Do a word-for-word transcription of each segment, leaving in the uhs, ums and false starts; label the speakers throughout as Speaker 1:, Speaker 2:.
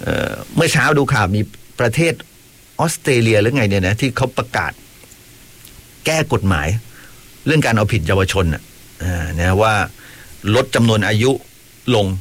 Speaker 1: เอ่อเมื่อเช้าดูข่าวมีประเทศออสเตรเลียหรือไงเนี่ยนะที่เขาประกาศแก้กฎหมายเรื่องการเอาผิดเยาวชนอ่ะนะว่าลดจำนวนอายุลง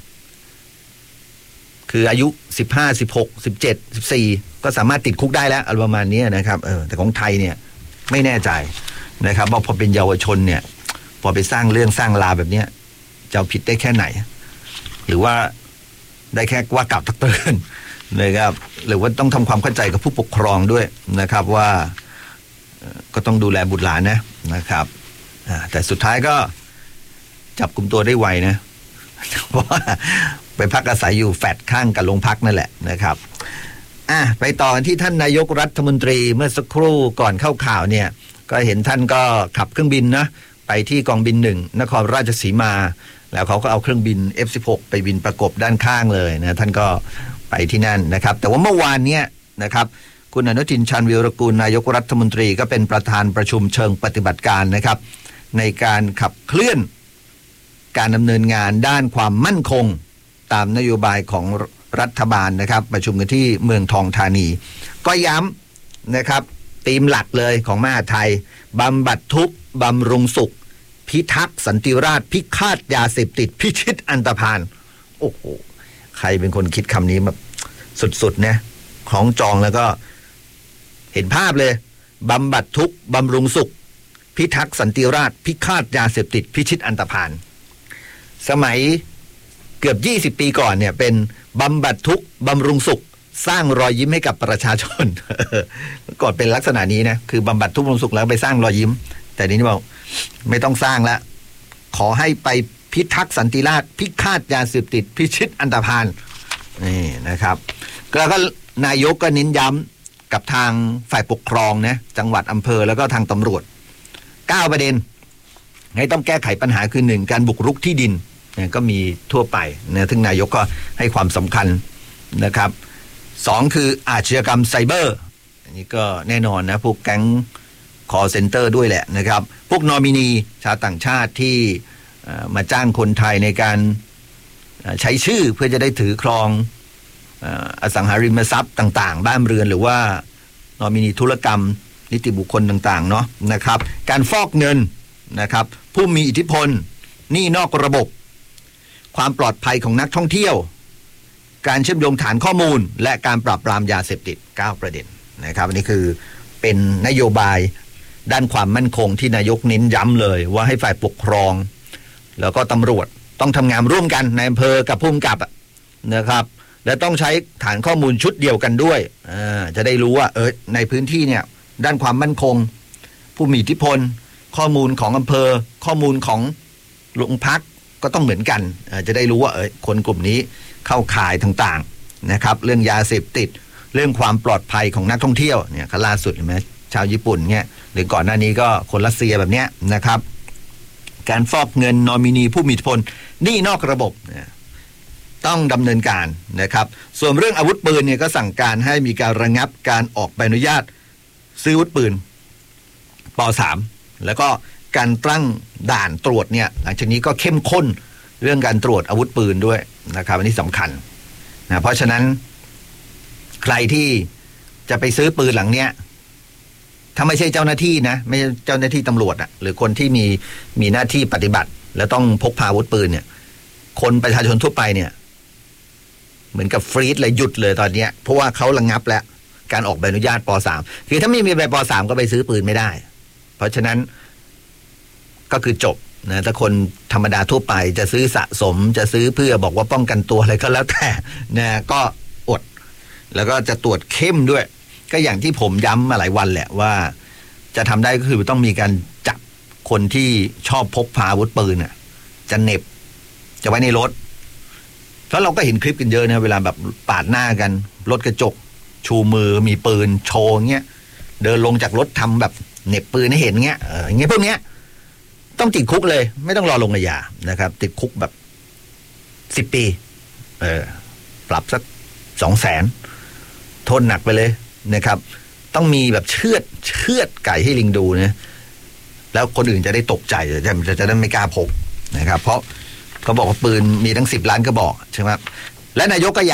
Speaker 1: คืออายุสิบห้า สิบหก สิบเจ็ด สิบสี่ก็สามารถติดคุกได้แล้วอะไรประมาณนี้นะครับเออแต่ของไทยเนี่ยไม่แน่ใจนะครับว่าพอเป็นเยาวชนเนี่ยพอไปสร้างเรื่องสร้างราวแบบเนี้ยจะเอาผิดได้แค่ไหนหรือว่าได้แค่ว่ากล่าวตักเตือนนะครับหรือว่าต้องทำความเข้าใจกับผู้ปกครองด้วยนะครับว่าก็ต้องดูแลบุตรหลานนะนะครับแต่สุดท้ายก็จับกุมตัวได้ไวนะเพราะว่าไปพักอาศัยอยู่แฟดข้างกับโรงพักนั่นแหละนะครับอ่ะไปต่อที่ท่านนายกรัฐมนตรีเมื่อสักครู่ก่อนเข้าข่าวเนี่ยก็เห็นท่านก็ขับเครื่องบินนะไปที่กองบินหนึ่งนครราชสีมาแล้วเขาก็เอาเครื่องบิน เอฟ สิบหก ไปบินประกบด้านข้างเลยนะท่านก็ไปที่นั่นนะครับแต่ว่าเมื่อวานเนี้ยนะครับคุณอนุทินชาญวีรกูลนายกรัฐมนตรีก็เป็นประธานประชุมเชิงปฏิบัติการนะครับในการขับเคลื่อนการดำเนินงานด้านความมั่นคงตามนโยบายของรัฐบาลนะครับประชุมกันที่เมืองทองธานีก็ย้ำนะครับธีมหลักเลยของมหาดไทยบำบัดทุกข์บำรุงสุขพิทักษ์สันติราษฎร์พิฆาตยาเสพติดพิชิตอันตพาลโอ้โหใครเป็นคนคิดคำนี้แบบสุดๆนะของจองแล้วก็เห็นภาพเลยบำบัดทุกข์บำรุงสุขพิทักษ์สันติราษฎร์พิฆาตยาเสพติดพิชิตอันตพาลสมัยเกือบยี่สิบปีก่อนเนี่ยเป็นบำบัดทุกข์บำรุงสุขสร้างรอยยิ้มให้กับประชาชน ก่อนเป็นลักษณะนี้นะคือบำบัดทุกข์บำรุงสุขแล้วไปสร้างรอยยิ้มแต่นี้นี่บอกไม่ต้องสร้างแล้วขอให้ไปพิทักษ์สันติราษฎร์พิฆาตยาเสพติดพิชิตอันตพาลนี่นะครับแล้วก็นายกก็เน้นย้ำกับทางฝ่ายปกครองนะจังหวัดอำเภอแล้วก็ทางตำรวจเก้าประเด็นให้ต้องแก้ไขปัญหาคือหนึ่งการบุกรุกที่ดินเนี่ยก็มีทั่วไปนะซึ่งนายกก็ให้ความสำคัญนะครับสองคืออาชญากรรมไซเบอร์อันนี้ก็แน่นอนนะพวกแก๊งคอลเซ็นเตอร์ด้วยแหละนะครับพวกนอมินีชาวต่างชาติที่มาจ้างคนไทยในการใช้ชื่อเพื่อจะได้ถือครองอสังหาริมทรัพย์ต่างๆบ้านเรือนหรือว่านอมินีธุรกรรมนิติบุคคลต่างๆเนาะนะครับการฟอกเงินนะครับผู้มีอิทธิพลหนี้นอกระบบความปลอดภัยของนักท่องเที่ยวการเชื่อมโยงฐานข้อมูลและการปราบปรามยาเสพติดเก้าประเด็นนะครับอันนี้คือเป็นนโยบายด้านความมั่นคงที่นายกเน้นย้ำเลยว่าให้ฝ่ายปกครองแล้วก็ตำรวจต้องทำงานร่วมกันในอำเภอกับผู้กำกับนะครับและต้องใช้ฐานข้อมูลชุดเดียวกันด้วยอ่าจะได้รู้ว่าเออในพื้นที่เนี่ยด้านความมั่นคงผู้มีอิทธิพลข้อมูลของอำเภอข้อมูลของโรงพักก็ต้องเหมือนกันจะได้รู้ว่าเออคนกลุ่มนี้เข้าข่ายต่างๆนะครับเรื่องยาเสพติดเรื่องความปลอดภัยของนักท่องเที่ยวเนี่ยล่าสุดเห็นไหมชาวญี่ปุ่นเนี่ยหรือก่อนหน้านี้ก็คนรัสเซียแบบเนี้ยนะครับการฟอกเงินนอมินีผู้มีอิทธิพลหนี้นอกระบบต้องดำเนินการนะครับส่วนเรื่องอาวุธปืนเนี่ยก็สั่งการให้มีการระงับการออกใบอนุญาตซื้ออาวุธปืนป.สาม แล้วก็การตั้งด่านตรวจเนี่ยหลังจากนี้ก็เข้มข้นเรื่องการตรวจอาวุธปืนด้วยนะครับอันนี้สำคัญนะเพราะฉะนั้นใครที่จะไปซื้อปืนหลังเนี้ยถ้าไม่ใช่เจ้าหน้าที่นะไม่ใช่เจ้าหน้าที่ตำรวจอะหรือคนที่มีมีหน้าที่ปฏิบัติแล้วต้องพกพาอาวุธปืนเนี่ยคนประชาชนทั่วไปเนี่ยเหมือนกับฟรีซเลยหยุดเลยตอนเนี้ยเพราะว่าเขาระงับแล้วการออกใบอนุญาตป.สาม คือถ้าไม่มีใบป.สาม ก็ไปซื้อปืนไม่ได้เพราะฉะนั้นก็คือจบนะถ้าคนธรรมดาทั่วไปจะซื้อสะสมจะซื้อเพื่อบอกว่าป้องกันตัวอะไรก็แล้วแต่นะก็อดแล้วก็จะตรวจเข้มด้วยก็อย่างที่ผมย้ำมาหลายวันแหละว่าจะทำได้ก็คือต้องมีการจับคนที่ชอบพกพาอาวุธปืนน่ะจะเหน็บจะไว้ในรถเพราะเราก็เห็นคลิปกันเยอะนะเวลาแบบปาดหน้ากันรถกระจกชูมือมีปืนโชว์เงี้ยเดินลงจากรถทำแบบเหน็บปืนให้เห็นเงี้ยเอออย่างเงี้ยพวกเนี้ยต้องติดคุกเลยไม่ต้องรอลงอาญานะครับติดคุกแบบสิบปีเออปรับสักสองแสนโทษหนักไปเลยนะครับต้องมีแบบเชือดเชือดไก่ให้ลิงดูนะแล้วคนอื่นจะได้ตกใจจะจะจะได้ไม่กล้าพกนะครับเพราะเขาบอกว่าปืนมีทั้งสิบล้านกระบอกใช่ไหมและนายกก็ย้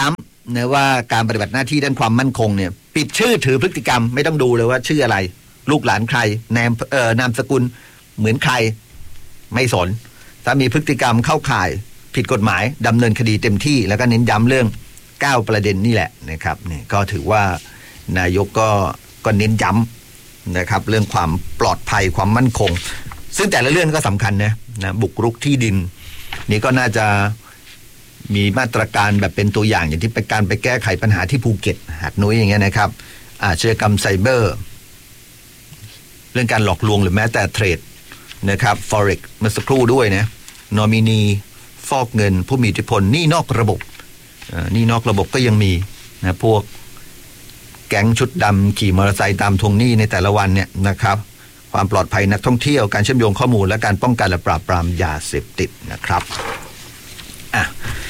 Speaker 1: นะว่าการปฏิบัติหน้าที่ด้านความมั่นคงเนี่ยปิดชื่อถือพฤติกรรมไม่ต้องดูเลยว่าชื่ออะไรลูกหลานใครนามเอ่อนามสกุลเหมือนใครไม่สนถ้ามีพฤติกรรมเข้าข่ายผิดกฎหมายดำเนินคดีเต็มที่แล้วก็เน้นย้ำเรื่องเก้าประเด็นนี่แหละนะครับนี่ก็ถือว่านายกก็ก็เน้นย้ำนะครับเรื่องความปลอดภัยความมั่นคงซึ่งแต่ละเรื่องก็สำคัญนะนะบุกรุกที่ดินนี่ก็น่าจะมีมาตรการแบบเป็นตัวอย่างอย่างที่ไปการไปแก้ไขปัญหาที่ภูเก็ตหาดนุ้ยอย่างเงี้ยนะครับอาชญากรรมไซเบอร์เรื่องการหลอกลวงหรือแม้แต่เทรดนะครับ Forex เมื่อสักครู่ด้วยนะนอมินีฟอกเงินผู้มีอิทธิพลหนี้นอกระบบหนี้นอกระบบก็ยังมีนะพวกแก๊งชุดดำขี่มอเตอร์ไซค์ตามทวงหนี้ในแต่ละวันเนี่ยนะครับความปลอดภัยนักท่องเที่ยวการเชื่อมโยงข้อมูลและการป้องกันและปราบปรามยาเสพติดนะครับอ่ะ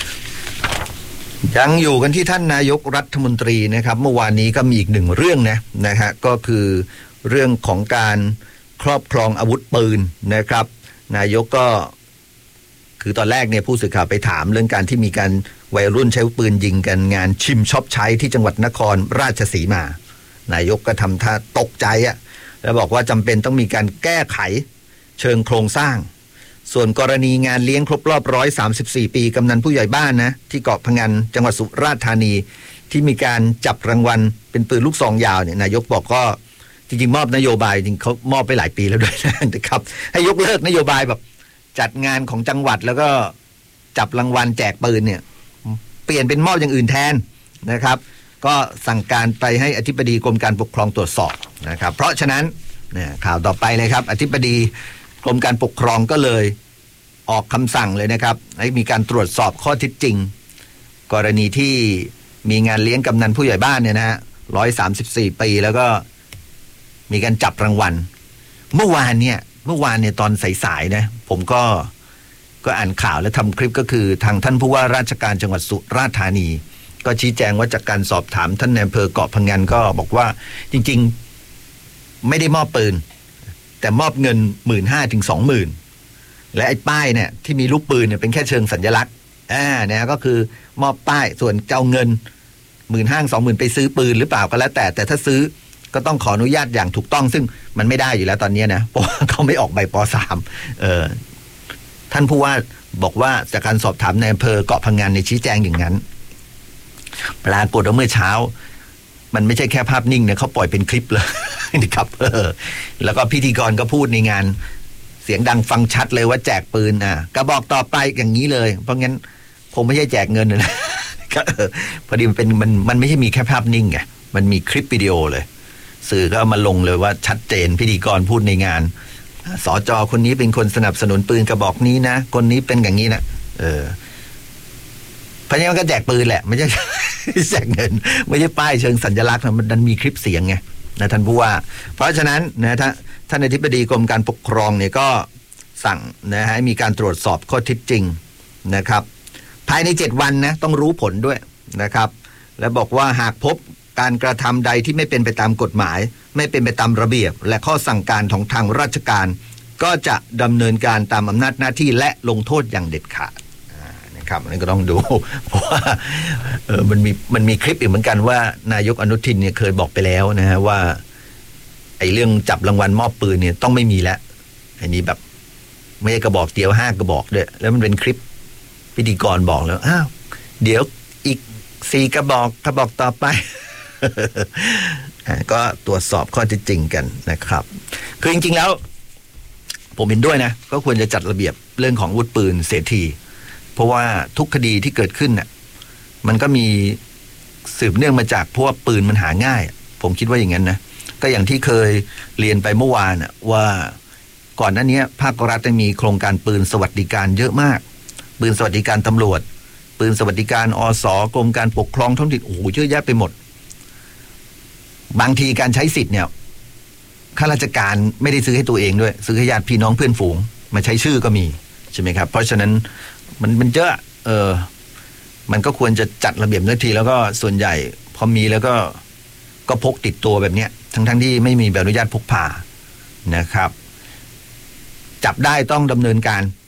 Speaker 1: ยังอยู่กันที่ท่านนายกรัฐมนตรีนะครับเมื่อวานนี้ก็มีอีกหนึ่งเรื่องนะนะฮะก็คือเรื่องของการครอบครองอาวุธปืนนะครับนายกก็คือตอนแรกเนี่ยผู้สื่อข่าวไปถามเรื่องการที่มีการวัยรุ่นใช้ปืนยิงกันงานชิมช็อปใช้ที่จังหวัดนครราชสีมานายกก็ทำท่าตกใจอะแล้วบอกว่าจำเป็นต้องมีการแก้ไขเชิงโครงสร้างส่วนกรณีงานเลี้ยงครบรอบหนึ่งร้อยสามสิบสี่ปีกำนันผู้ใหญ่บ้านนะที่เกาะพะงันจังหวัดสุราษฎร์ธานีที่มีการจับรางวัลเป็นปืนลูกซองยาวเนี่ยนายกบอกก็จริงๆมอบนโยบายจริงเขามอบไปหลายปีแล้วด้วยนะครับให้ยกเลิกนโยบายแบบจัดงานของจังหวัดแล้วก็จับรางวัลแจกปืนเนี่ยเปลี่ยนเป็นมอบอย่างอื่นแทนนะครับก็สั่งการไปให้อธิบดีกรมการปกครองตรวจสอบนะครับเพราะฉะนั้นเนี่ยข่าวต่อไปเลยครับอธิบดีกรมการปกครองก็เลยออกคำสั่งเลยนะครับให้มีการตรวจสอบข้อเท็จจริงกรณีที่มีงานเลี้ยงกำนันผู้ใหญ่บ้านเนี่ยนะฮะร้อยสามสิบสี่ปีแล้วก็มีการจับรางวัลเมื่อวานเนี่ยเมื่อวานเนี่ยตอนสายๆนะผมก็ก็อ่านข่าวและทำคลิปก็คือทางท่านผู้ว่าราชการจังหวัดสุราษฎร์ธานีก็ชี้แจงว่าจากการสอบถามท่านนายอำเภอเกาะพะงันก็บอกว่าจริงๆไม่ได้มอบปืนแต่มอบเงินหมื่นห้าถึงสองหมื่นและไอ้ป้ายเนี่ยที่มีลูกปืนเนี่ยเป็นแค่เชิงสัญลักษณ์อ่าเนี่ยก็คือมอบป้ายส่วนเจ้าเงินหมื่นห้าสองหมื่นไปซื้อปืนหรือเปล่าก็แล้วแต่แต่ถ้าซื้อก็ต้องขออนุญาตอย่างถูกต้องซึ่งมันไม่ได้อยู่แล้วตอนนี้นะเพราะเขาไม่ออกใบป.สาม เอ่อท่านผู้ว่าบอกว่าจากการสอบถามในอำเภอเกาะพะงันในชี้แจงอย่างนั้นปรากฏว่าเมื่อเช้ามันไม่ใช่แค่ภาพนิ่งเนี่ยเขาปล่อยเป็นคลิปเลยนะครับเออแล้วก็พิธีกรก็พูดในงานเสียงดังฟังชัดเลยว่าแจกปืนอ่ะกระบอกต่อไปอย่างนี้เลยเพราะงั้นคงไม่ใช่แจกเงินนะก็พอดีมันเป็นมันมันไม่ใช่มีแค่ภาพนิ่งไงมันมีคลิปวิดีโอเลยสื่อก็มาลงเลยว่าชัดเจนพิธีกรพูดในงานสจ.คนนี้เป็นคนสนับสนุนปืนกระบอกนี้นะคนนี้เป็นอย่างนี้นะเออเพราะงั้นมันก็แจกปืนแหละไม่ใช่แจกเงินไม่ใช่ป้ายเชิงสัญลักษณ์มันดันมีคลิปเสียงไงนะท่านผู้ว่าเพราะฉะนั้นนะท่านท่านอธิบดีกรมการปกครองเนี่ยก็สั่งนะให้มีการตรวจสอบข้อเท็จจริงนะครับภายในเจ็ดวันนะต้องรู้ผลด้วยนะครับและบอกว่าหากพบการกระทำใดที่ไม่เป็นไปตามกฎหมายไม่เป็นไปตามระเบียบและข้อสั่งการของทางราชการก็จะดำเนินการตามอำนาจหน้าที่และลงโทษอย่างเด็ดขาดนะครับอันนี้ก็ต้องดูเพราะว่าเออมันมีมันมีคลิปอีกเหมือนกันว่านายกอนุทินเนี่ยเคยบอกไปแล้วนะฮะว่าไอ้เรื่องจับรางวัลมอบปืนเนี่ยต้องไม่มีแล้วอันนี้แบบไม่ใช่กระบอกเดียวห้ากระบอกด้วยแล้วมันเป็นคลิปพิธีกรบอกแล้วอ้าวเดี๋ยวอีกสี่กระบอกกระบอกต่อไปก็ตรวจสอบข้อเท็จจริงกันนะครับคือจริงๆแล้วผมเห็นด้วยนะก็ควรจะจัดระเบียบเรื่องของอาวุธปืนเสียทีเพราะว่าทุกคดีที่เกิดขึ้นน่ะมันก็มีสืบเนื่องมาจากพวกปืนมันหาง่ายผมคิดว่าอย่างนั้นนะก็อย่างที่เคยเรียนไปเมื่อวานน่ะว่าก่อนหน้านี้ภาครัฐได้มีโครงการปืนสวัสดิการเยอะมากปืนสวัสดิการตำรวจปืนสวัสดิการอส.กรมการปกครองท้องถิ่นโอ้โหเยอะแยะไปหมดบางทีการใช้สิทธิ์เนี่ยข้าราชการไม่ได้ซื้อให้ตัวเองด้วยซื้อให้ญาติพี่น้องเพื่อนฝูงมาใช้ชื่อก็มีใช่ไหมครับเพราะฉะนั้นมันมันเยอะเออมันก็ควรจะจัดระเบียบนาทีแล้วก็ส่วนใหญ่พอมีแล้วก็ก็พกติดตัวแบบเนี้ยทั้งทั้งที่ไม่มีใบอนุญาตพกพานะครับจับได้ต้องดำเนินการ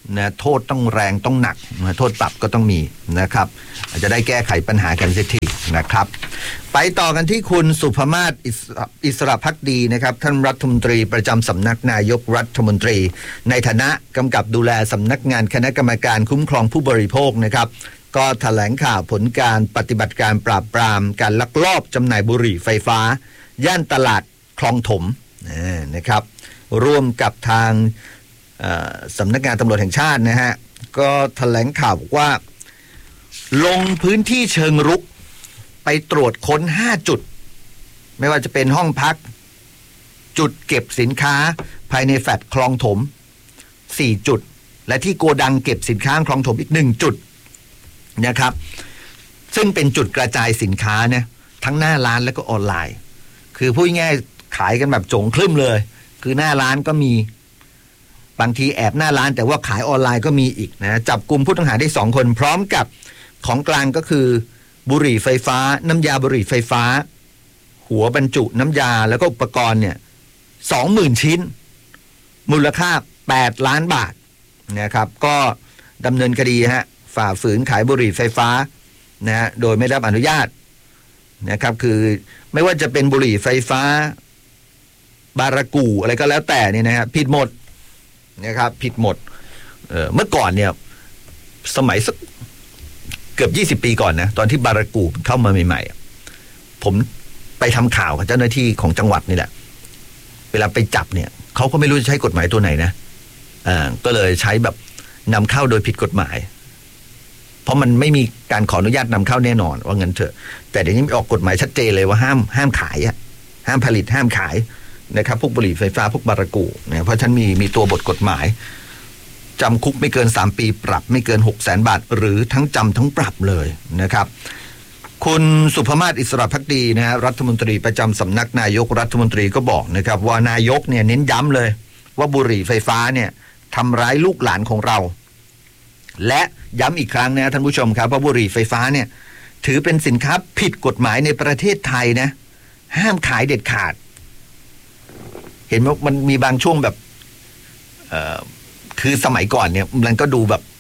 Speaker 1: นะโทษต้องแรงต้องหนักนะโทษปรับก็ต้องมีนะครับอาจจะได้แก้ไขปัญหากันเสียทีนะครับไปต่อกันที่คุณสุภมาศอิสระภักดีนะครับท่านรัฐมนตรีประจำสำนักนายกรัฐมนตรีในฐานะกำกับดูแลสำนักงานคณะกรรมการคุ้มครองผู้บริโภคนะครับก็แถลงข่าวผลการปฏิบัติการปราบปรามการลักลอบจำหน่ายบุหรี่ไฟฟ้าย่านตลาดคลองถมนะครับร่วมกับทางสำนักงานตำรวจแห่งชาตินะฮะก็แถลงข่าวบอกว่าลงพื้นที่เชิงรุกไปตรวจค้นห้าจุดไม่ว่าจะเป็นห้องพักจุดเก็บสินค้าภายในแฟลตคลองถมสี่จุดและที่โกดังเก็บสินค้าคลองถมอีกหนึ่งจุดนะครับซึ่งเป็นจุดกระจายสินค้าเนี่ยทั้งหน้าร้านแล้วก็ออนไลน์คือพูดง่ายๆขายกันแบบโจงครึ่มเลยคือหน้าร้านก็มีบางทีแอบหน้าร้านแต่ว่าขายออนไลน์ก็มีอีกนะจับกลุ่มผู้ต้องหาได้สองคนพร้อมกับของกลางก็คือบุหรี่ไฟฟ้าน้ำยาบุหรี่ไฟฟ้าหัวบรรจุน้ำยาแล้วก็อุปกรณ์เนี่ยสองหมื่นชิ้นมูลค่าแปดล้านบาทนะครับก็ดำเนินคดีฮะฝ่าฝืนขายบุหรี่ไฟฟ้านะฮะโดยไม่ได้รับอนุญาตนะครับคือไม่ว่าจะเป็นบุหรี่ไฟฟ้าบารากูอะไรก็แล้วแต่เนี่ยนะฮะผิดหมดนะครับผิดหมด เ, เมื่อก่อนเนี่ยสมัยสักเกือบยี่สิบปีก่อนนะตอนที่บารากูเข้ามาใหม่ๆผมไปทำข่าวกับเจ้าหน้าที่ของจังหวัดนี่แหละเวลาไปจับเนี่ยเขาก็ไม่รู้จะใช้กฎหมายตัวไหนนะอ่าก็เลยใช้แบบนำเข้าโดยผิดกฎหมายเพราะมันไม่มีการขออนุญาตนำเข้าแน่นอนว่างั้นเถอะแต่เดี๋ยวนี้ออกกฎหมายชัดเจนเลยว่าห้ามห้ามขายอ่ะห้ามผลิตห้ามขายนะครับพวกบุหรี่ไฟฟ้าพวกบารากูเนี่ยเพราะฉะนั้นมีมีตัวบทกฎหมายจำคุกไม่เกินสามปีปรับไม่เกิน หกแสน บาทหรือทั้งจำทั้งปรับเลยนะครับคุณสุภมาศอิสระภักดีนะฮะรัฐมนตรีประจำสำนักนายกรัฐมนตรีก็บอกนะครับว่านายกเนี่ยเน้นย้ำเลยว่าบุหรี่ไฟฟ้าเนี่ยทำร้ายลูกหลานของเราและย้ำอีกครั้งนะท่านผู้ชมครับว่าบุหรี่ไฟฟ้าเนี่ยถือเป็นสินค้าผิดกฎหมายในประเทศไทยนะห้ามขายเด็ดขาดเห็นว่ามันมีบางช่วงแบบเอ่อคือสมัยก่อนเนี่ยมันก็ดูแบบ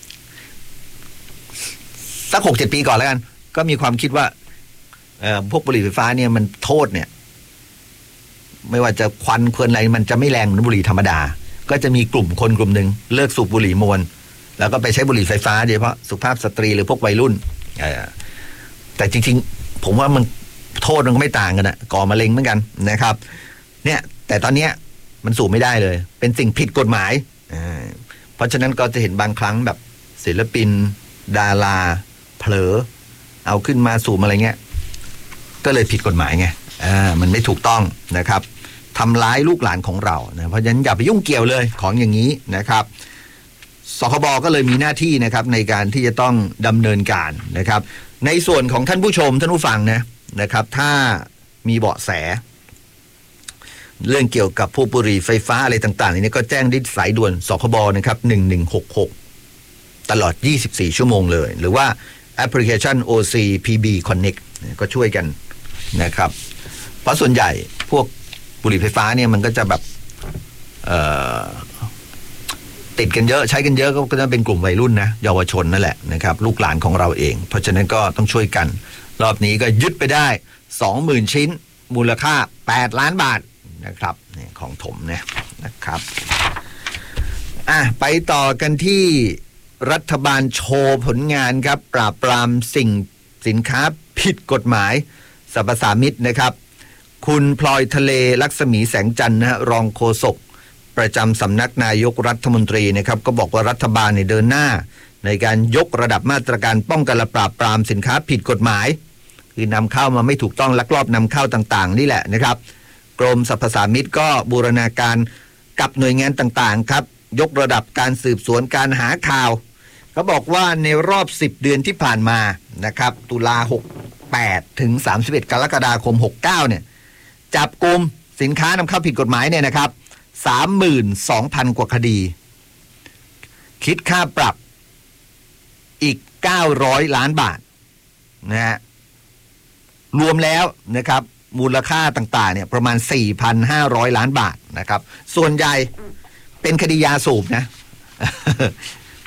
Speaker 1: สักหกเจ็ดปีก่อนแล้วกันก็มีความคิดว่าเอ่อพวกบุหรี่ไฟฟ้าเนี่ยมันโทษเนี่ยไม่ว่าจะควันควันอะไรมันจะไม่แรงเหมือนบุหรี่ธรรมดาก็จะมีกลุ่มคนกลุ่มหนึ่งเลิกสูบบุหรี่มวลแล้วก็ไปใช้บุหรี่ไฟฟ้าโดยเฉพาะสุภาพสตรีหรือพวกวัยรุ่นแต่จริงๆผมว่ามันโทษมันก็ไม่ต่างกันนะก่อมะเร็งเหมือนกันนะครับเนี่ยแต่ตอนเนี้ยมันสูบไม่ได้เลยเป็นสิ่งผิดกฎหมายเพราะฉะนั้นก็จะเห็นบางครั้งแบบศิลปินดาราเผลอเอาขึ้นมาสูบอะไรเงี้ยก็เลยผิดกฎหมายไงอ่ามันไม่ถูกต้องนะครับทำร้ายลูกหลานของเรานะเพราะฉะนั้นอย่าไปยุ่งเกี่ยวเลยของอย่างนี้นะครับสคบก็เลยมีหน้าที่นะครับในการที่จะต้องดำเนินการนะครับในส่วนของท่านผู้ชมท่านผู้ฟังนะนะครับถ้ามีเบาะแสเรื่องเกี่ยวกับพวกบุหรี่ไฟฟ้าอะไรต่างๆนี่ก็แจ้งได้สายด่วนสคบนะครับหนึ่งหนึ่งหกหกตลอดยี่สิบสี่ชั่วโมงเลยหรือว่าแอปพลิเคชัน โอ ซี พี บี Connect ก็ช่วยกันนะครับเพราะส่วนใหญ่พวกบุหรี่ไฟฟ้าเนี่ยมันก็จะแบบเอ่อติดกันเยอะใช้กันเยอะก็จะเป็นกลุ่มวัยรุ่นนะเยาวชนนั่นแหละนะครับลูกหลานของเราเองเพราะฉะนั้นก็ต้องช่วยกันรอบนี้ก็ยึดไปได้ สองหมื่น ชิ้นมูลค่าแปดล้านบาทนะครับนี่ของถมเนี่ยนะครับอ่ะไปต่อกันที่รัฐบาลโชว์ผลงานครับปราบปรามสิ่งสินค้าผิดกฎหมายสรรพสามิตนะครับคุณพลอยทะเลลักษมีแสงจันทร์นะรองโฆษกประจำสำนักนายกรัฐมนตรีนะครับก็บอกว่ารัฐบาลเนี่ยเดินหน้าในการยกระดับมาตรการป้องกันและปราบปรามสินค้าผิดกฎหมายคือนำเข้ามาไม่ถูกต้องลักลอบนำเข้าต่างๆนี่แหละนะครับกรมสรรพสามิตก็บูรณาการกับหน่วยงานต่างๆครับยกระดับการสืบสวนการหาข่าวเขาบอกว่าในรอบสิบเดือนที่ผ่านมานะครับตุลาหกแปดถึงสามสิบเอ็ดกรกฎาคมหกเก้าเนี่ยจับกลุ่มสินค้านำเข้าผิดกฎหมายเนี่ยนะครับ สามหมื่นสองพัน กว่าคดีคิดค่าปรับอีกเก้าร้อยล้านบาทนะฮะรวมแล้วนะครับมูลค่าต่างๆเนี่ยประมาณ สี่พันห้าร้อย ล้านบาทนะครับส่วนใหญ่เป็นคดียาสูบนะ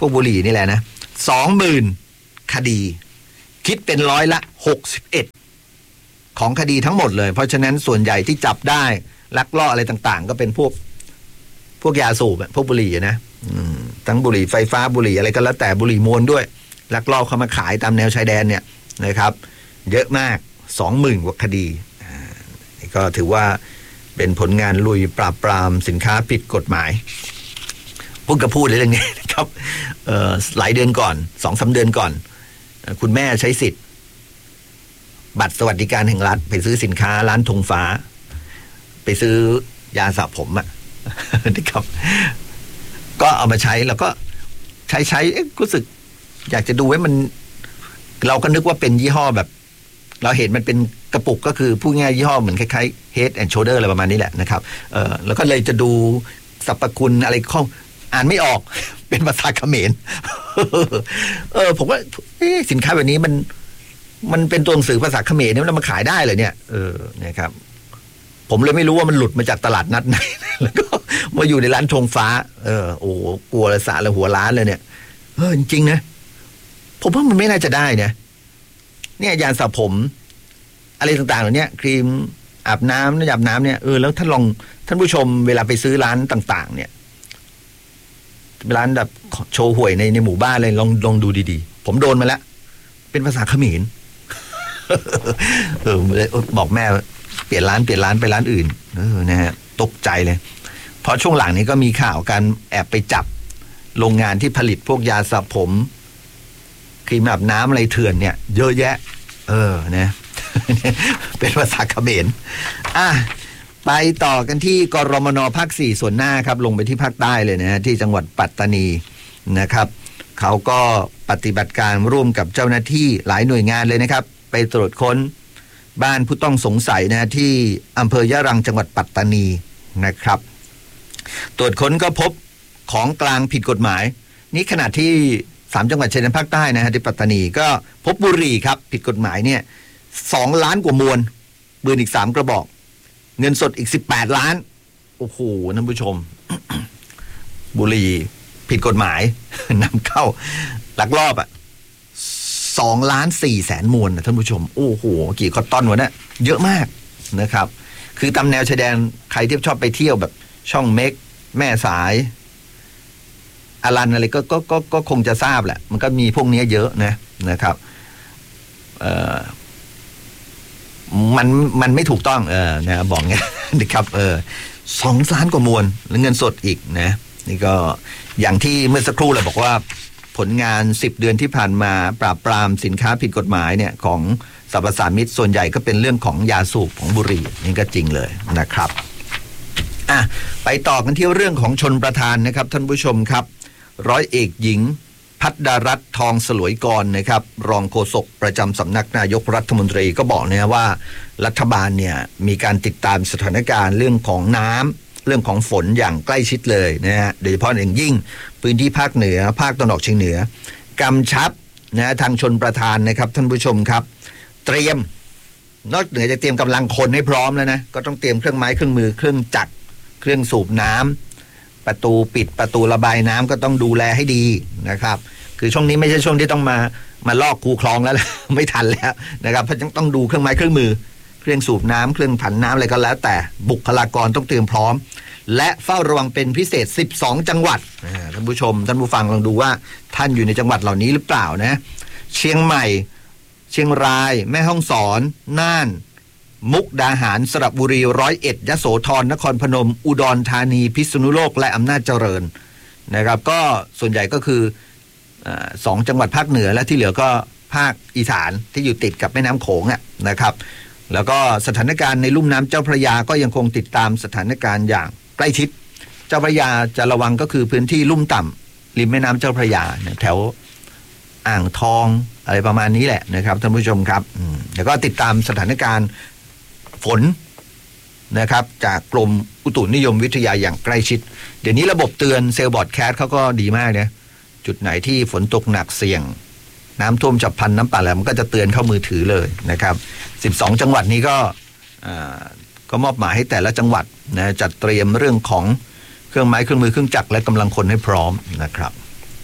Speaker 1: วกบุหรี่นี่แหละนะสองหมื่นคดีคิดเป็นร้อยละหกสิบเอ็ดของคดีทั้งหมดเลยเพราะฉะนั้นส่วนใหญ่ที่จับได้ลักลอบอะไรต่างๆก็เป็นพวกพวกยาสูบพวกบุหรี่นะทั้งบุหรี่ไฟฟ้าบุหรี่อะไรก็แล้วแต่บุหรี่มวลด้วยลักลอบเข้ามาขายตามแนวชายแดนเนี่ยนะครับเยอะมากสองหมื่นกว่าคดีก็ถือว่าเป็นผลงานลุยปราบปรามสินค้าผิดกฎหมายพูดก็พูดเรื่องนี้นะครับหลายเดือนก่อนสองสาเดือนก่อนคุณแม่ใช้สิทธิ์บัตรสวัสดิการแห่งรัฐไปซื้อสินค้าร้านธงฟ้าไปซื้อยาสระผมอ่ะนะครับก็เอามาใช้แล้วก็ใช้ใช้รู้สึกอยากจะดูไว้มันเราก็นึกว่าเป็นยี่ห้อแบบเราเห็นมันเป็นกระปุกก็คือพูดง่ายยี่ห้อเหมือนคล้ายๆ Head and Shoulder อะไรประมาณนี้แหละนะครับเออแล้วก็เลยจะดูสรรพคุณอะไรข้ออ่านไม่ออกเป็นภาษาเขมรเออผมว่าสินค้าแบบนี้มันมันเป็นตัวหนังสือภาษาเขมรเนี่ยมันมาขายได้เลยเนี่ยเออนะครับผมเลยไม่รู้ว่ามันหลุดมาจากตลาดนัดไหนแล้วก็มาอยู่ในร้านธงฟ้าเออโอ้กลัวละสาละหัวล้านเลยเนี่ยเออจริงๆนะผมว่ามันไม่น่าจะได้เนี่ยเนี่ยยาสระผมอะไรต่างๆเหล่านี้ครีมอาบน้ำน้ำอาบน้ำเนี่ยเออแล้วท่านลองท่านผู้ชมเวลาไปซื้อร้านต่างๆเนี่ยร้านแบบโชว์หวยในในหมู่บ้านเลยลองลองดูดีๆผมโดนมาแล้วเป็นภาษาเขมรเออบอกแม่เปลี่ยนร้านเปลี่ยนร้านไปร้านอื่นเออนะฮะตกใจเลยเพราะช่วงหลังนี้ก็มีข่าวการแอบไปจับโรงงานที่ผลิตพวกยาสระผมครีมอาบน้ำอะไรเถื่อนเนี่ยเยอะแยะเออนะเป็นภาษาเขมรอ่ะไปต่อกันที่กรมน.ภาคสี่ส่วนหน้าครับลงไปที่ภาคใต้เลยนะฮะที่จังหวัดปัตตานีนะครับเขาก็ปฏิบัติการร่วมกับเจ้าหน้าที่หลายหน่วยงานเลยนะครับไปตรวจค้นบ้านผู้ต้องสงสัยนะที่อำเภอยะรังจังหวัดปัตตานีนะครับตรวจค้นก็พบของกลางผิดกฎหมายนี่ขณะที่สามจังหวัดชายแดนภาคใต้นะฮะที่ปัตตานีก็พบบุหรี่ครับผิดกฎหมายเนี่ยสองล้านกว่ามวลปืนอีกสามกระบอกเงินสดอีกสิบแปดล้านโอ้โหท่านผู้ชม บุหรี่ผิดกฎหมาย นำเข้าลักลอบอ่ะสองล้านสี่แสนมวลนะท่านผู้ชมโอ้โหกี่คอตตอนวะเนี่ยเยอะมากนะครับคือตามแนวชายแดนใครที่ชอบไปเที่ยวแบบช่องเม็กแม่สายอารันอะไรก็ก็ก็ก็คงจะทราบแหละมันก็มีพวกนี้เยอะนะนะครับเอ่อมันมันไม่ถูกต้องเออนะบอกไงนะครับเออสองล้านกว่ามวลแล้วเงินสดอีกนะนี่ก็อย่างที่เมื่อสักครู่เราบอกว่าผลงานสิบเดือนที่ผ่านมาปราบปรามสินค้าผิดกฎหมายเนี่ยของสรรพสามิตส่วนใหญ่ก็เป็นเรื่องของยาสูบของบุหรี่นี่ก็จริงเลยนะครับอ่ะไปต่อกันที่เรื่องของชนประทานนะครับท่านผู้ชมครับร้อยเอกหญิงพัฒดารัตน์ทองสลวยกรนะครับรองโฆษกประจำสำนักนายกรัฐมนตรีก็บอกนะว่ารัฐบาลเนี่ยมีการติดตามสถานการณ์เรื่องของน้ำเรื่องของฝนอย่างใกล้ชิดเลยนะฮะโดยเฉพาะอย่างยิ่งพื้นที่ภาคเหนือภาคตะวันออกเฉียงเหนือกำชับนะทางชนประทานนะครับท่านผู้ชมครับเตรียมนอกเหนือจากเตรียมกำลังคนให้พร้อมแล้วนะก็ต้องเตรียมเครื่องไม้เครื่องมือเครื่องจักรเครื่องสูบน้ำประตูปิดประตูระบายน้ำก็ต้องดูแลให้ดีนะครับคือช่วงนี้ไม่ใช่ช่วงที่ต้องมามาลอกคูคลองแล้ว ไม่ทันแล้วนะครับเพราะต้องดูเครื่องไม้เครื่องมือเครื่องสูบน้ำเครื่องผันน้ำอะไรก็แล้วแต่บุคลากรต้องเตรียมพร้อมและเฝ้าระวังเป็นพิเศษสิบสองจังหวัดท่านผู้ชมท่านผู้ฟังลองดูว่าท่านอยู่ในจังหวัดเหล่านี้หรือเปล่านะเชียงใหม่เชียงรายแม่ฮ่องสอนน่านมุกดาหารสระบุรีร้อยเอ็ดยโสธรนครพนมอุดรธานีพิษณุโลกและอำนาจเจริญนะครับก็ส่วนใหญ่ก็คือสองจังหวัดภาคเหนือและที่เหลือก็ภาคอีสานที่อยู่ติดกับแม่น้ำโขงอ่ะนะครับแล้วก็สถานการณ์ในลุ่มน้ำเจ้าพระยาก็ยังคงติดตามสถานการณ์อย่างใกล้ชิดเจ้าพระยาจะระวังก็คือพื้นที่ลุ่มต่ำริมแม่น้ำเจ้าพระยาแถวอ่างทองอะไรประมาณนี้แหละนะครับท่านผู้ชมครับแล้วก็ติดตามสถานการณ์ฝนนะครับจากกรมอุตุนิยมวิทยาอย่างใกล้ชิดเดี๋ยวนี้ระบบเตือนเซลล์บอร์ดแคสเขาก็ดีมากนะจุดไหนที่ฝนตกหนักเสี่ยงน้ำท่วมฉับพลันน้ำป่าไหลมันก็จะเตือนเข้ามือถือเลยนะครับสิบสองจังหวัดนี้ก็ก็มอบหมายให้แต่ละจังหวัดนะจัดเตรียมเรื่องของเครื่องไม้เครื่องมือเครื่องจักรและกำลังคนให้พร้อมนะครับ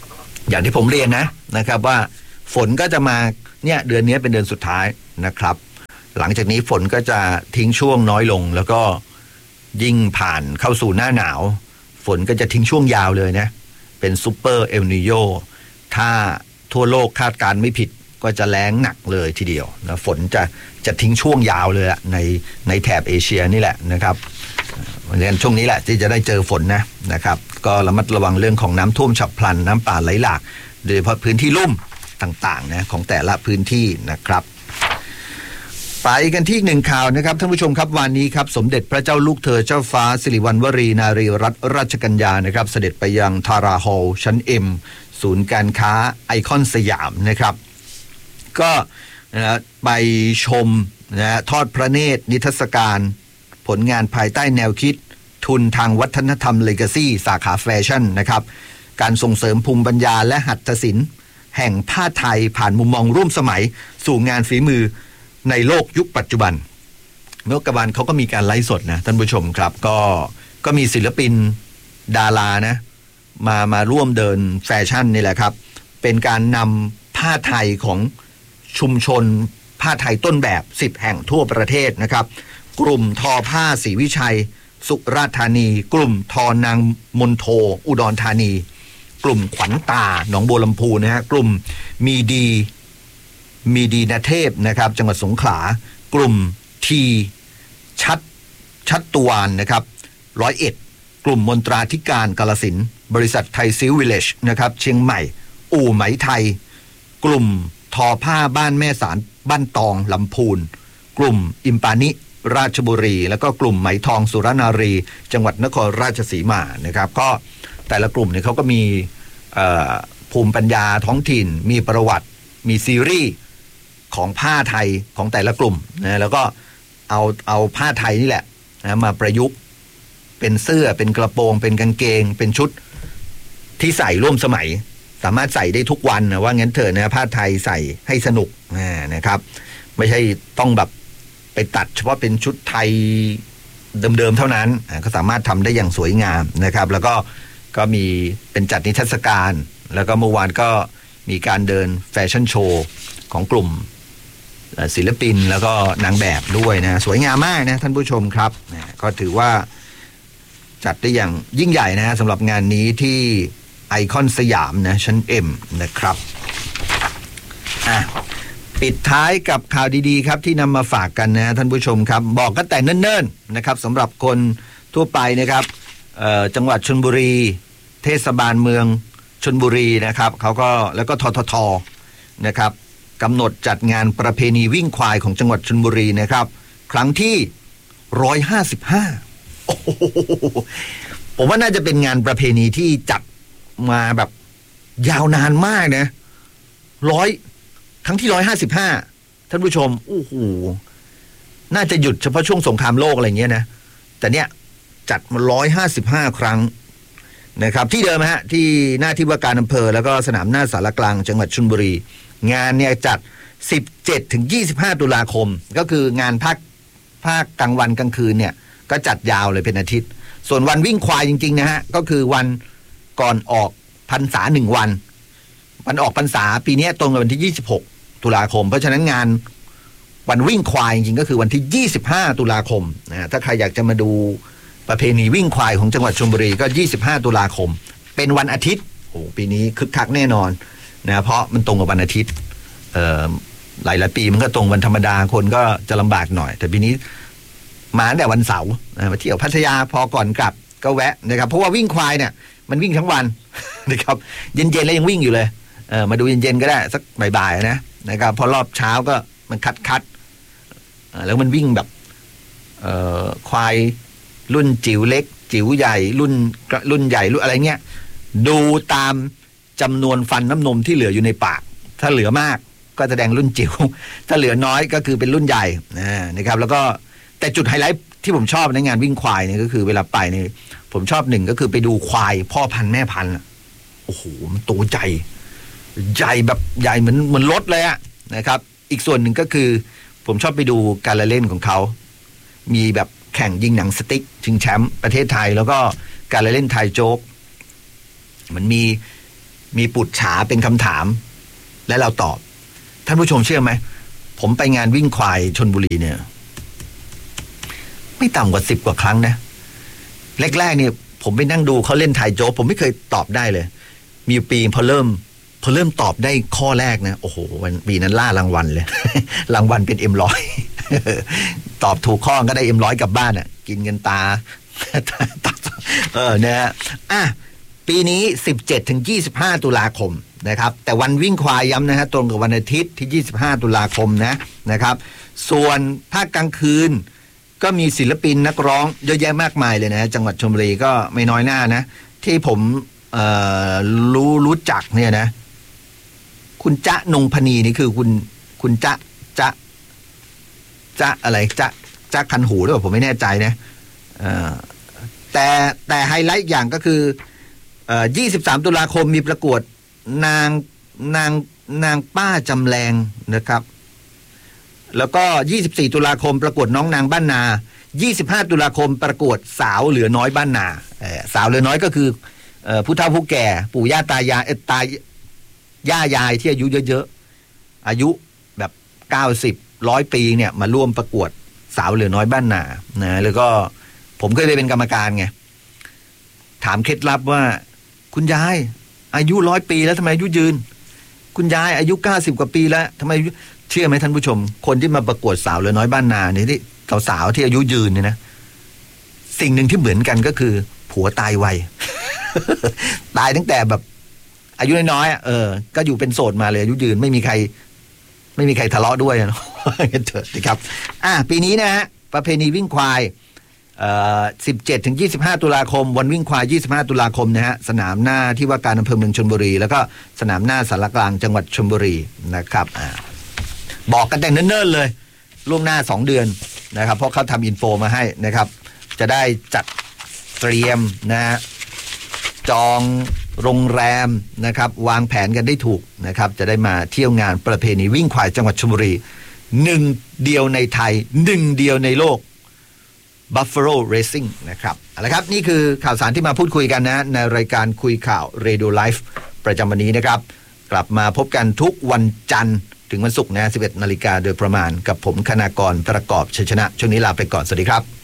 Speaker 1: อย่างที่ผมเรียนนะนะครับว่าฝนก็จะมาเนี่ยเดือนนี้เป็นเดือนสุดท้ายนะครับหลังจากนี้ฝนก็จะทิ้งช่วงน้อยลงแล้วก็ยิ่งผ่านเข้าสู่หน้าหนาวฝนก็จะทิ้งช่วงยาวเลยนะเป็นซูเปอร์เอลนิโญถ้าทั่วโลกคาดการไม่ผิดก็จะแล้งหนักเลยทีเดียวนะฝนจะจะทิ้งช่วงยาวเลยในในแถบเอเชียนี่แหละนะครับเพราะฉะนั้นช่วงนี้แหละที่จะได้เจอฝนนะนะครับก็ระมัดระวังเรื่องของน้ำท่วมฉับพลันน้ำป่าไหลหลากโดยเฉพาะพื้นที่ลุ่มต่างๆนะของแต่ละพื้นที่นะครับไปกันที่หนึ่งข่าวนะครับท่านผู้ชมครับวันนี้ครับสมเด็จพระเจ้าลูกเธอเจ้าฟ้าสิริวัณวรีนารีรัตนราชกัญญานะครับเสด็จไปยังทาราฮอลล์ชั้น M ศูนย์การค้าไอคอนสยามนะครับก็นะไปชมนะทอดพระเนตรนิทรรศการผลงานภายใต้แนวคิดทุนทางวัฒนธรรมเลกาซี่สาขาแฟชั่นนะครับการส่งเสริมภูมิปัญญาและหัตถศิลป์แห่งผ้าไทยผ่านมุมมองร่วมสมัยสู่งานฝีมือในโลกยุคปัจจุบันเมื่อกบาลเขาก็มีการไลฟ์สดนะท่านผู้ชมครับก็ก็มีศิลปินดารานะมามาร่วมเดินแฟชั่นนี่แหละครับเป็นการนำผ้าไทยของชุมชนผ้าไทยต้นแบบสิบแห่งทั่วประเทศนะครับกลุ่มทอผ้าศรีวิชัยสุราษฎร์ธานีกลุ่มทอนางมนโทอุดรธานีกลุ่มขวัญตาหนองบัวลำพูนะฮะกลุ่มมีดีมีดีนาเทพนะครับจังหวัดสงขลากลุ่มทีชัดชัดตวานนะครับร้อยเอ็ดกลุ่มมนตราธิการกาฬสินธุ์บริษัทไทยซิลวิลเลจนะครับเชียงใหม่อู่ไหมไทยกลุ่มทอผ้าบ้านแม่สารบ้านตองลำพูนกลุ่มอิมปานิราชบุรีแล้วก็กลุ่มไหมทองสุรนารีจังหวัดนครราชสีมานะครับก็แต่ละกลุ่มเนี่ยเขาก็มีภูมิปัญญาท้องถิ่นมีประวัติมีซีรีส์ของผ้าไทยของแต่ละกลุ่มนะแล้วก็เอาเอาผ้าไทยนี่แหละนะมาประยุกต์เป็นเสื้อเป็นกระโปรงเป็นกางเกงเป็นชุดที่ใส่ร่วมสมัยสามารถใส่ได้ทุกวันนะว่างั้นเถอะนะผ้าไทยใส่ให้สนุกนะครับไม่ใช่ต้องแบบไปตัดเฉพาะเป็นชุดไทยเดิมๆเท่านั้นก็สามารถทำได้อย่างสวยงามนะครับแล้วก็ก็มีเป็นจัดนิทรรศการแล้วก็เมื่อวานก็มีการเดินแฟชั่นโชว์ของกลุ่มศิลปินแล้วก็นางแบบด้วยนะสวยงามมากนะท่านผู้ชมครับนะก็ถือว่าจัดได้อย่างยิ่งใหญ่นะสำหรับงานนี้ที่ไอคอนสยามนะชั้น M นะครับอ่ะปิดท้ายกับข่าวดีๆครับที่นำมาฝากกันนะท่านผู้ชมครับบอกกันแต่เนิ่นๆนะครับสำหรับคนทั่วไปนะครับจังหวัดชลบุรีเทศบาลเมืองชลบุรีนะครับเขาก็แล้วก็ทททนะครับกำหนดจัดงานประเพณีวิ่งควายของจังหวัดชลบุรีนะครับครั้งที่หนึ่งร้อยห้าสิบห้าโอ้โหผมว่าน่าจะเป็นงานประเพณีที่จัดมาแบบยาวนานมากนะร้อยครั้งที่หนึ่งร้อยห้าสิบห้าท่านผู้ชมโอ้โหน่าจะหยุดเฉพาะช่วงสงครามโลกอะไรเงี้ยนะแต่เนี้ยจัดมาหนึ่งร้อยห้าสิบห้าครั้งนะครับที่เดิมฮะที่หน้าที่ว่าการอำเภอแล้วก็สนามหน้าสารกลางจังหวัดชลบุรีงานเนี่ยจัดสิบเจ็ดถึงยี่สิบห้าตุลาคมก็คืองานภาคภาคกลางวันกลางคืนเนี่ยก็จัดยาวเลยเป็นอาทิตย์ส่วนวันวิ่งควายจริงๆนะฮะก็คือวันก่อนออกพรรษาหนึ่งวันวันออกพรรษาปีนี้ตรงกับวันที่ยี่สิบหกตุลาคมเพราะฉะนั้นงานวันวิ่งควายจริงๆก็คือวันที่ยี่สิบห้าตุลาคมนะถ้าใครอยากจะมาดูประเพณีวิ่งควายของจังหวัดชลบุรีก็ยี่สิบห้าตุลาคมเป็นวันอาทิตย์โอ้ปีนี้คึกคักแน่นอนนะเพราะมันตรงกับวันอาทิตย์เอ่อหลายหลายปีมันก็ตรงวันธรรมดาคนก็จะลำบากหน่อยแต่ปีนี้มาตั้งแต่วันเสาร์มาเที่ยวพัทยาพอก่อนกลับก็แวะนะครับเพราะว่าวิ่งควายเนี่ยมันวิ่งทั้งวันนะครับเย็นๆแล้วยังวิ่งอยู่เลยเออมาดูเย็นๆก็ได้สักบ่ายๆนะนะครับพอรอบเช้าก็มันคัดคัดแล้วมันวิ่งแบบเอ่อควายรุ่นจิ๋วเล็กจิ๋วใหญ่รุ่นรุ่นใหญ่รุ่นอะไรเงี้ยดูตามจำนวนฟันน้ำนมที่เหลืออยู่ในปากถ้าเหลือมากก็แสดงรุ่นจิ๋วถ้าเหลือน้อยก็คือเป็นรุ่นใหญ่นะครับแล้วก็แต่จุดไฮไลท์ที่ผมชอบในงานวิ่งควายเนี่ยก็คือเวลาไปเนี่ยผมชอบหนึ่งก็คือไปดูควายพ่อพันธุ์แม่พันธุ์โอ้โหมันตัวใหญ่ใหญ่แบบใหญ่เหมือนเหมือนรถเลยอะนะครับอีกส่วนหนึ่งก็คือผมชอบไปดูการละเล่นของเขามีแบบแข่งยิงหนังสติ๊กชิงแชมป์ประเทศไทยแล้วก็การละเล่นไทยโจ๊กมันมีมีปุจฉาเป็นคำถามและเราตอบท่านผู้ชมเชื่อไหมผมไปงานวิ่งควายชลบุรีเนี่ยไม่ต่ำกว่าสิบกว่าครั้งนะแรกๆเนี่ยผมไปนั่งดูเขาเล่นทายโจ๊กผมไม่เคยตอบได้เลยมีปีพอเริ่มพอเริ่มตอบได้ข้อแรกนะโอ้โหวันปีนั้นล่ารางวัลเลย รางวัลเป็นเอ็มร้อย ตอบถูกข้อก็ได้เอ็มร้อยกลับบ้านอ่ะกินเงินตา เออเนี่ยอ่ะปีนี้สิบเจ็ดถึงยี่สิบห้าตุลาคมนะครับแต่วันวิ่งควายย้ำนะฮะตรงกับวันอาทิตย์ที่ยี่สิบห้าตุลาคมนะนะครับส่วนภาคกลางคืนก็มีศิลปินนักร้องเยอะแยะมากมายเลยนะจังหวัดชลบุรีก็ไม่น้อยหน้านะที่ผมเอ่อรู้รู้จักเนี่ยนะคุณจ๊ะนงพนีนี่คือคุณคุณจ๊ะจ๊ะจ๊ะอะไรจ๊ะจ๊ะคันหูหรือเปล่าผมไม่แน่ใจนะเอ่อแต่แต่ไฮไลท์อย่างก็คือเอ่อยี่สิบสามตุลาคมมีประกวดนางนางนางป้าจำแรงนะครับแล้วก็ยี่สิบสี่ตุลาคมประกวดน้องนางบ้านนายี่สิบห้าตุลาคมประกวดสาวเหลือน้อยบ้านนาเอ่อสาวเหลือน้อยก็คือเอ่อผู้เฒ่าผู้แก่ปู่ย่าตายายเอ่อตายย่ายายที่อายุเยอะๆอายุแบบเก้าสิบ หนึ่งร้อยปีเนี่ยมาร่วมประกวดสาวเหลือน้อยบ้านนานะแล้วก็ผมเคยไปเป็นกรรมการไงถามเคล็ดลับว่าคุณยายอายุร้อยปีแล้วทำไมอายุยืนคุณยายอายุเก้าสิบกว่าปีแล้วทำไมเชื่อไหมท่านผู้ชมคนที่มาประกวดสาวเหลือน้อยบ้านนาเนี่ยที่สาวๆที่อายุยืนเนี่ยนะสิ่งหนึ่งที่เหมือนกันก็คือผัวตายไว ตายตั้งแต่แบบอายุน้อยๆเออก็อยู่เป็นโสดมาเลยอายุยืนไม่มีใครไม่มีใครทะเลาะด้วยนะเถิดสิครับอ่ะปีนี้นะฮะประเพณีวิ่งควายเอ่อสิบเจ็ดถึงยี่สิบห้าตุลาคมวันวิ่งควายยี่สิบห้าตุลาคมนะฮะสนามหน้าที่ว่าการอำเภอเมืองชลบุรีแล้วก็สนามหน้าสารกลางจังหวัดชลบุรีนะครับอ่าบอกกันแต่เนิ่นๆเลยล่วงหน้าสองเดือนนะครับเพราะเขาทำอินโฟมาให้นะครับจะได้จัดเตรียมนะฮะจองโรงแรมนะครับวางแผนกันได้ถูกนะครับจะได้มาเที่ยวงานประเพณีวิ่งควายจังหวัดชลบุรีหนึ่งเดียวในไทยหนึ่งเดียวในโลก Buffalo Racing นะครับเอาละครับนี่คือข่าวสารที่มาพูดคุยกันนะในรายการคุยข่าว Radio Life ประจำวันนี้นะครับกลับมาพบกันทุกวันจันทร์ถึงวันศุกร์นะสิบเอ็ดนาฬิกาโดยประมาณกับผมคณากรประกอบชัยชนะช่วงนี้ลาไปก่อนสวัสดีครับ